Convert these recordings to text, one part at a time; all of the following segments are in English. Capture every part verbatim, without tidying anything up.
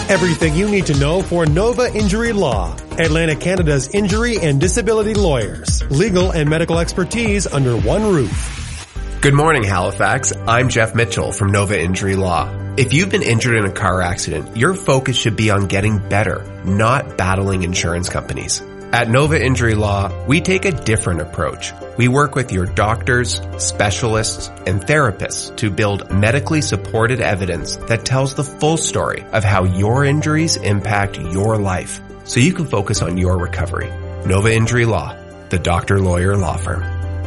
Everything you need to know for Nova Injury Law. Atlantic Canada's injury and disability lawyers. Legal and medical expertise under one roof. Good morning, Halifax. I'm Jeff Mitchell from Nova Injury Law. If you've been injured in a car accident, your focus should be on getting better, not battling insurance companies. At Nova Injury Law, we take a different approach. We work with your doctors, specialists, and therapists to build medically supported evidence that tells the full story of how your injuries impact your life, so you can focus on your recovery. Nova Injury Law, the doctor-lawyer law firm.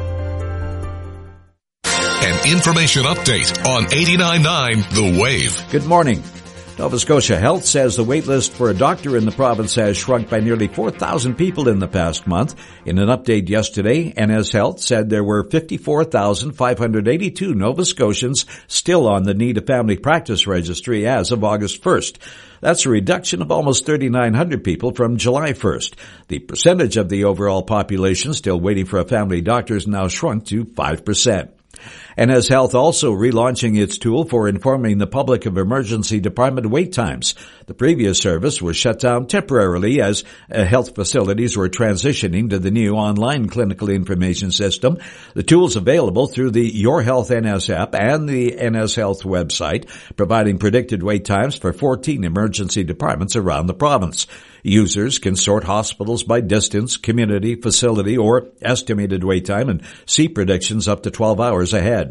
An information update on eighty-nine point nine The Wave. Good morning. Nova Scotia Health says the wait list for a doctor in the province has shrunk by nearly four thousand people in the past month. In an update yesterday, N S Health said there were fifty-four thousand five hundred eighty-two Nova Scotians still on the Need a Family Practice Registry as of August first. That's a reduction of almost three thousand nine hundred people from July first. The percentage of the overall population still waiting for a family doctor has now shrunk to five percent. N S Health also relaunching its tool for informing the public of emergency department wait times. The previous service was shut down temporarily as uh, health facilities were transitioning to the new online clinical information system. The tool is available through the Your Health N S app and the N S Health website, providing predicted wait times for fourteen emergency departments around the province. Users can sort hospitals by distance, community, facility, or estimated wait time and see predictions up to twelve hours ahead.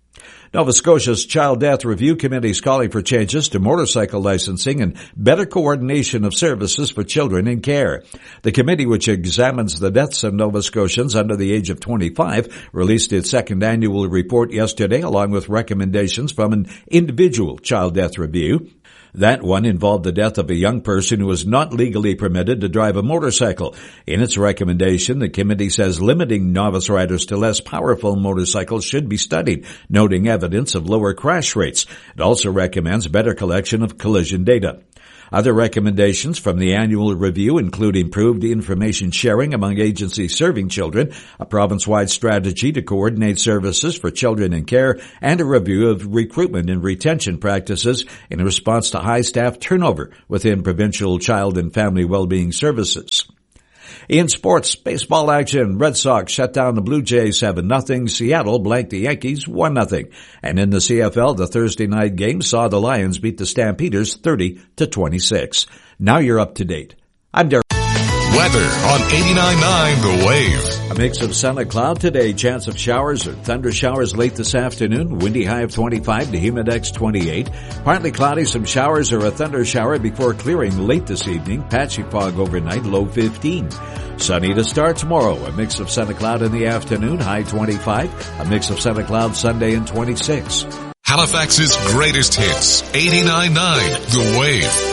Nova Scotia's Child Death Review Committee is calling for changes to motorcycle licensing and better coordination of services for children in care. The committee, which examines the deaths of Nova Scotians under the age of twenty-five, released its second annual report yesterday, along with recommendations from an individual child death review. That one involved the death of a young person who was not legally permitted to drive a motorcycle. In its recommendation, the committee says limiting novice riders to less powerful motorcycles should be studied, noting evidence of lower crash rates. It also recommends better collection of collision data. Other recommendations from the annual review include improved information sharing among agencies serving children, a province-wide strategy to coordinate services for children in care, and a review of recruitment and retention practices in response to high staff turnover within provincial child and family well-being services. In sports, baseball action, Red Sox shut down the Blue Jays seven nothing, Seattle blanked the Yankees one nothing. And in the C F L, the Thursday night game saw the Lions beat the Stampeders thirty to twenty-six. Now you're up to date. I'm Derek. Weather on eighty-nine point nine The Wave. A mix of sun and cloud today, chance of showers or thunder showers late this afternoon, windy high of twenty-five to humidex twenty-eight. Partly cloudy, some showers or a thunder shower before clearing late this evening, patchy fog overnight, low fifteen. Sunny to start tomorrow, a mix of sun and cloud in the afternoon, high twenty-five, a mix of sun and cloud Sunday and twenty-six. Halifax's greatest hits, eighty-nine point nine The Wave.